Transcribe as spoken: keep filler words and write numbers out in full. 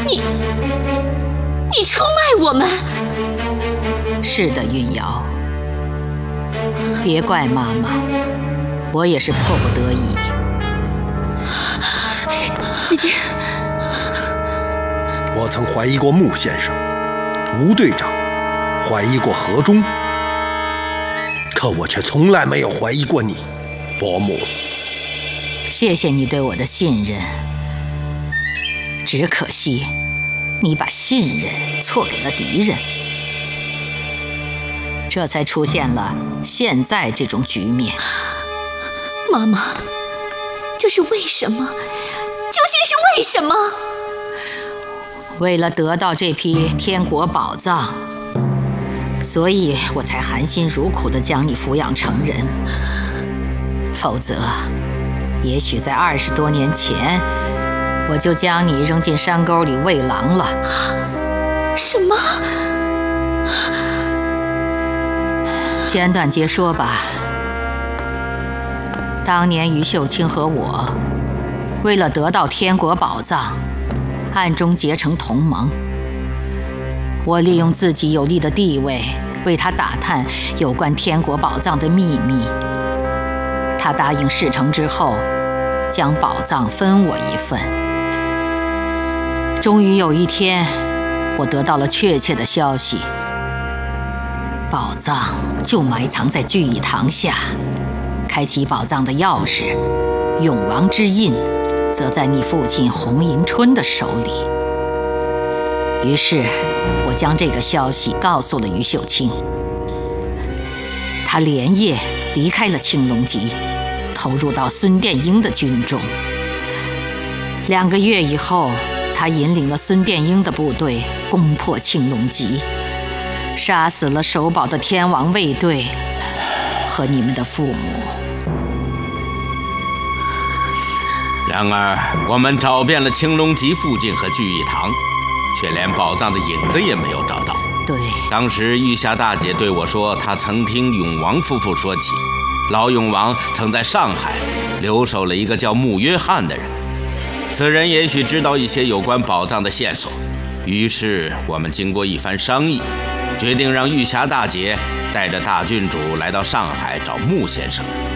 你，你出卖我们？ 是的，运瑶，别怪妈妈，我也是迫不得已。 姐姐， 我曾怀疑过穆先生、吴队长，怀疑过河中，可我却从来没有怀疑过你，伯母。 谢谢你对我的信任，只可惜你把信任错给了敌人，这才出现了现在这种局面。 妈妈，这是为什么？究竟是为什么？ 为了得到这批天国宝藏，所以我才含辛茹苦地将你抚养成人。否则，也许在二十多年前，我就将你扔进山沟里喂狼了。 什么？ 简短截说吧。当年于秀清和我，为了得到天国宝藏，暗中结成同盟。我利用自己有利的地位，为他打探有关天国宝藏的秘密。他答应事成之后，将宝藏分我一份。终于有一天，我得到了确切的消息，宝藏就埋藏在聚义堂下。开启宝藏的钥匙，永王之印，则在你父亲洪迎春的手里。于是，我将这个消息告诉了于秀清。他连夜离开了青龙集，投入到孙殿英的军中。两个月以后，他引领了孙殿英的部队攻破青龙集，杀死了守保的天王卫队和你们的父母。 然而，我们找遍了青龙集附近和聚义堂，却连宝藏的影子也没有找到。 对， 当时玉霞大姐对我说，她曾听永王夫妇说起，老永王曾在上海留守了一个叫穆约翰的人，此人也许知道一些有关宝藏的线索。于是我们经过一番商议，决定让玉霞大姐带着大郡主来到上海找穆先生。